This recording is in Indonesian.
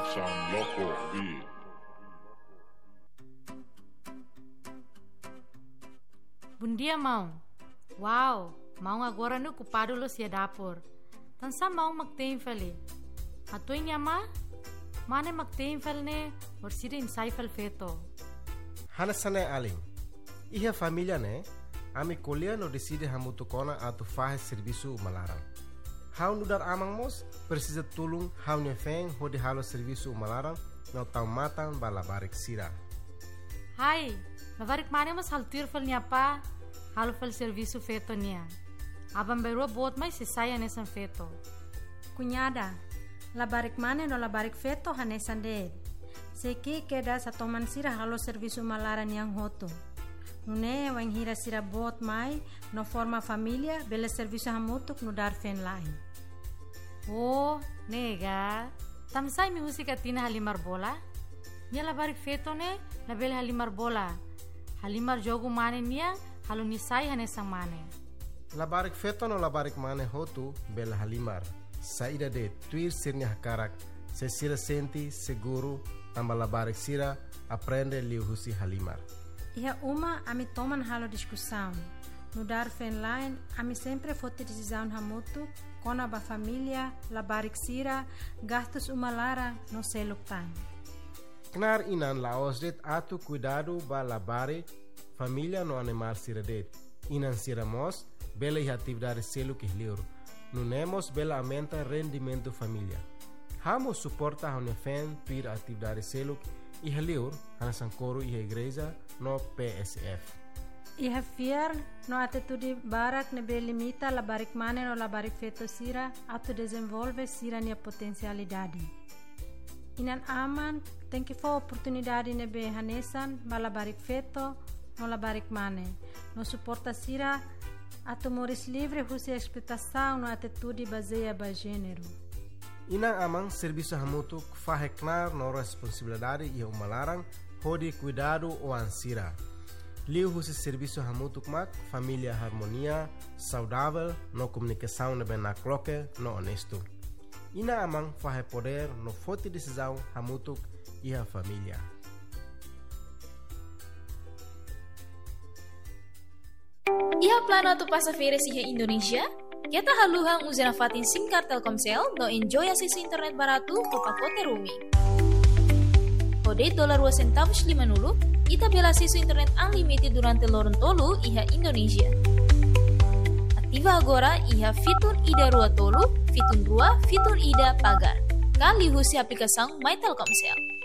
Production Loco Beat. Bundia mau. Wow, mau agora no culpado lo sia dapur. Tansa mau magtein fali. Atoy niya ma? Mane magtein fal ne orsiri insai fal feto. Hanasane aling. Iha família ne, ami colher no decide hamutu kona atu faz serviço malaran. Hau nudar amang mos precisa tulung hau ne feng hodi halo serviço malaran no tau matan bala barik sira. Hai, labarik mane mas haltir fal niya pa, halo fal serviço feto niya. Abang berua bot mai se saya nesan feto. Cunhada, labarik mane no labarik feto hanesan de. Seki keda sa toman sira halo serviço malaran yang hoto. Nune wang hira sira bot mai no forma família bela serviço hamutuk no dar fen lain. Oh, nega. Tamsai mi musika tina halimar bola? Nia labarik feto ne na bela halimar bola. Halimar jogo mane nia halo nisai hanesang mane. Labarik feto no labarik mane hotu bela halimar. Saída de tuir sirnya hakarak, se sira senti seguro tamba labarik sira aprende liu husi halimar. Iha uma ami toman halo discussão. No dar fen line, ami sempre fote decisão hamutu, kona ba família, labarik sira, gastos uma lara no seluk tan. Knar inan laos det atu cuidado ba labarik família no animal sira det. Inan sira mos, bela iha atividade seluk ihliur. Nunemos bela aumenta rendimento família. Hamo suporta hone fen tuir atividade seluk ihliur, hanasan coro iha igreja no PSF. Iha fiar no atitude barak nebe limita labarik mane no labarik feto sira atu desenvolve sira nia potencialidade. Inan aman tem que for oportunidade nebe hanesan ba labarik feto no labarik mane. No suporta sira atu moris livre husi expectação no atitude baseia ba gênero. Inang amang serviço hamutuk faheknar no responsabilidade e umalarang hodi cuidado o ansira. Liu husi serviço hamutuk mak família harmonia, saudável, no comunicação nebe na cloque, no honesto. Ina amang fahe poder no forte decisão hamutuk e a família. Iha plano tu passageira siha Indonesia? Kita haluhang uzena fatin singkar Telkomsel no enjoy akses internet baratu ke pakote roaming. Kode $2.50 ita bela akses internet unlimited durante lorong tolu iha Indonesia. Aktiva agora iha fitur ida rua tolu, fitur rua, fitur ida pagar. Kali husi aplikação My Telkomsel.